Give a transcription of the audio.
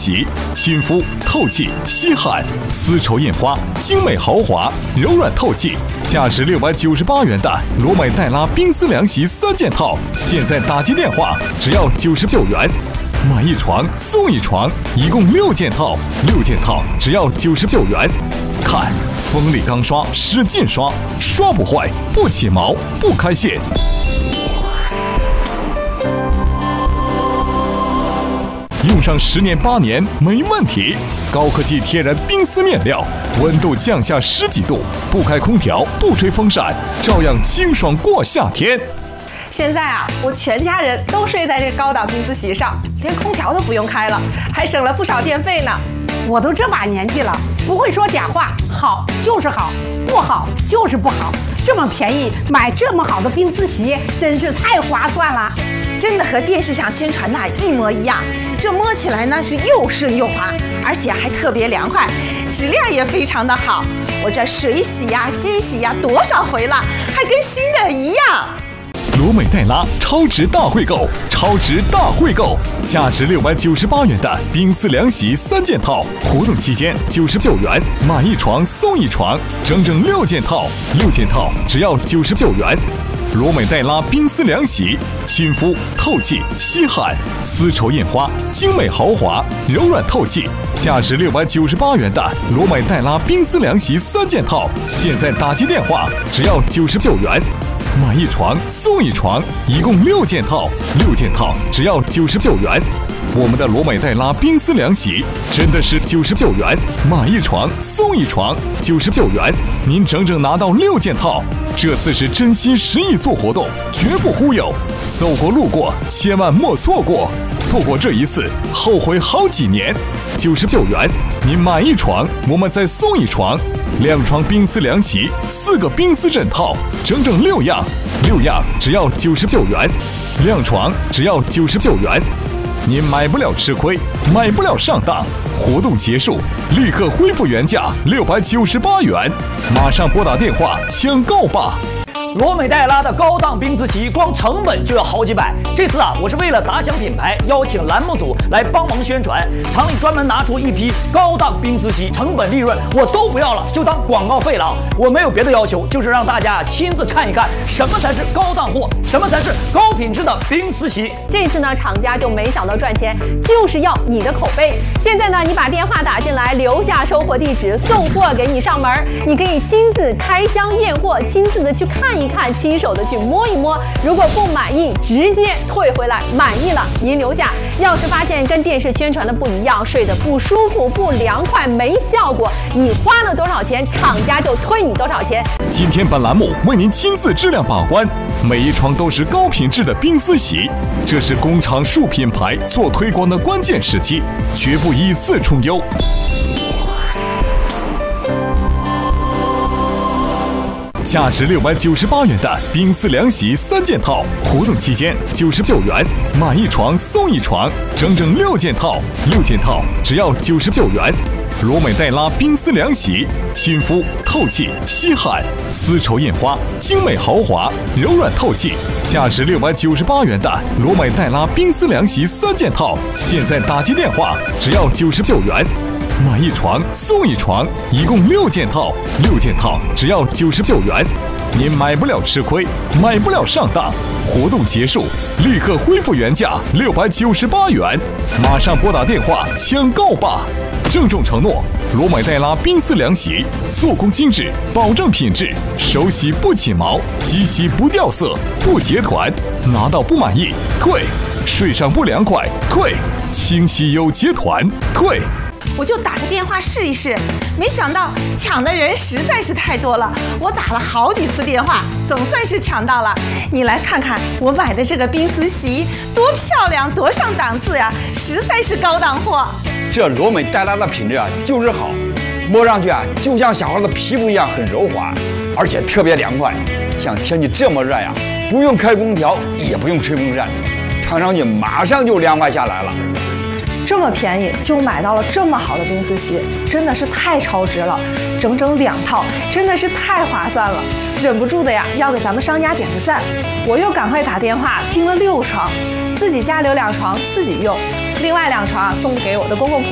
洗，亲肤透气吸汗，丝绸印花，精美豪华，柔软透气。价值698元的罗美黛拉冰丝凉席3件套，现在打击电话只要99元，买一床送一床，一共6件套，6件套只要99元。看，锋利钢刷，使劲刷，刷不坏，不起毛，不开线。用上10年8年没问题，高科技天然冰丝面料，温度降下10几度，不开空调，不吹风扇，照样清爽过夏天。 现在啊，我全家人都睡在这高档冰丝席上，连空调都不用开了，还省了不少电费呢。 我都这把年纪了，不会说假话，好就是好，不好就是不好。这么便宜，买这么好的冰丝席，真是太划算了。 真的和电视上宣传的一模一样，这摸起来呢是又顺又滑，而且还特别凉快，质量也非常的好。我这水洗呀、机洗呀多少回了，还跟新的一样。 罗美黛拉超值大汇购，超值大汇购，价值698元的冰丝凉席3件套，活动期间99元，买一床送一床，整整6件套，6件套只要99元。罗美黛拉冰丝凉席，亲肤透气吸汗，丝绸印花，精美豪华，柔软透气。价值698元的罗美黛拉冰丝凉席3件套，现在打击电话只要99元，买一床送一床，一共6件套，6件套只要99元。我们的罗美黛拉冰丝凉席真的是99元，买一床送一床，99元，您整整拿到6件套。这次是真心实意做活动，绝不忽悠，走过路过千万莫错过，错过这一次后悔好几年。99元，您买一床，我们再送一床，2床冰丝凉席，4个冰丝枕套，整整6样，6样只要99元，2床只要99元。您买不了吃亏，买不了上当。活动结束，立刻恢复原价698元，马上拨打电话抢购吧。 罗美黛拉的高档冰丝席，光成本就要好几百。这次啊，我是为了打响品牌，邀请栏目组来帮忙宣传。厂里专门拿出一批高档冰丝席，成本利润我都不要了，就当广告费了啊！我没有别的要求，就是让大家亲自看一看什么才是高档货，什么才是高品质的冰丝席。 这次呢，厂家就没想到赚钱，就是要你的口碑。现在呢，你把电话打进来，留下收货地址，送货给你上门，你可以亲自开箱验货，亲自的去看一看，亲手的去摸一摸。如果不满意，直接退回来；满意了，您留下。要是发现跟电视宣传的不一样，睡得不舒服、不凉快、没效果，你花了多少钱，厂家就退你多少钱。 今天本栏目为您亲自质量把关，每一床都是高品质的冰丝席，这是工厂树品牌做推广的关键时期，绝不以次充优。价值698元的冰丝凉席3件套，活动期间99元，买一床送一床，整整6件套，6件套只要99元。罗美黛拉冰丝凉席，亲肤透气吸汗，丝绸印花，精美豪华，柔软透气。价值698元的罗美黛拉冰丝凉席3件套，现在打击电话只要99元。买一床送一床，一共6件套，6件套只要99元。您买不了吃亏，买不了上当。活动结束，立刻恢复原价698元，马上拨打电话抢购吧。郑重承诺，罗美黛拉冰丝凉席，做工精致，保证品质，手洗不起毛，机洗不掉色，不结团，拿到不满意退，睡上不凉快退，清洗有结团退。 我就打个电话试一试，没想到抢的人实在是太多了，我打了好几次电话，总算是抢到了。你来看看我买的这个冰丝席多漂亮，多上档次呀，实在是高档货。 这罗美黛拉的品质啊就是好，摸上去啊就像小孩的皮肤一样很柔滑，而且特别凉快。像天气这么热呀，不用开空调，也不用吹风扇，躺上去马上就凉快下来了。 这么便宜就买到了这么好的冰丝席，真的是太超值了，整整2套，真的是太划算了，忍不住的呀要给咱们商家点个赞。我又赶快打电话订了6床，自己家留2床自己用，另外2床送给我的公公婆婆。